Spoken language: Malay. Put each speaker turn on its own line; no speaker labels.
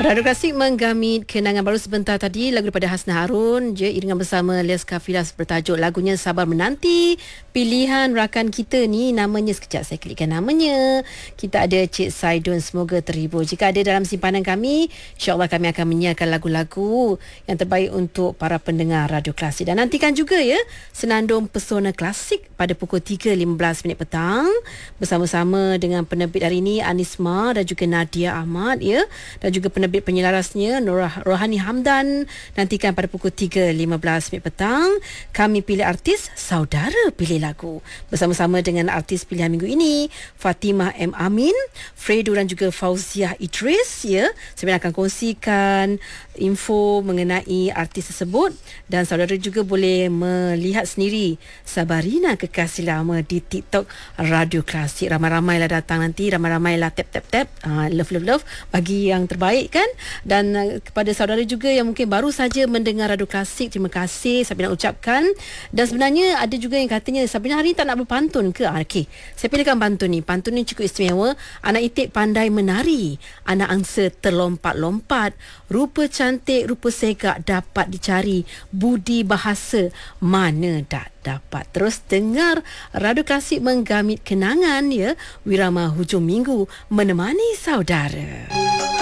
Radio Klasik menggamit kenangan baru sebentar tadi, lagu daripada Hasna Harun je iringan bersama Les Kafilas bertajuk lagunya Sabar Menanti. Pilihan rakan kita ni namanya, sekejap saya klikkan namanya. Kita ada Cik Saidun, semoga terhibur. Jika ada dalam simpanan kami, insya-Allah kami akan menyiarkan lagu-lagu yang terbaik untuk para pendengar Radio Klasik. Dan nantikan juga ya Senandung Pesona Klasik pada pukul 3.15 petang bersama-sama dengan penerbit hari ini Anisma dan juga Nadia Ahmad ya, dan juga penerbit penyelarasnya Rohani Hamdan. Nantikan pada pukul 3.15 petang kami pilih artis, saudara pilih lagu bersama-sama dengan artis pilihan minggu ini Fatimah M. Amin, Fredo dan juga Fauziah Idris ya. Saya akan kongsikan info mengenai artis tersebut dan saudara juga boleh melihat sendiri Sabarina kekasih lama di TikTok Radio Klasik. Ramai-ramailah datang nanti, ramai-ramailah tap love bagi yang terbaik kan. Dan kepada saudara juga yang mungkin baru saja mendengar Radio Klasik, terima kasih Sabrina ucapkan. Dan sebenarnya ada juga yang katanya, Sabrina hari ni tak nak berpantun ke? Okey, saya pilihkan pantun ni. Pantun ni cukup istimewa. Anak itik pandai menari, anak angsa terlompat-lompat, rupa cantik, rupa segak dapat dicari, budi bahasa mana tak dapat. Terus dengar Radio Klasik menggamit kenangan ya, Wirama hujung minggu menemani saudara.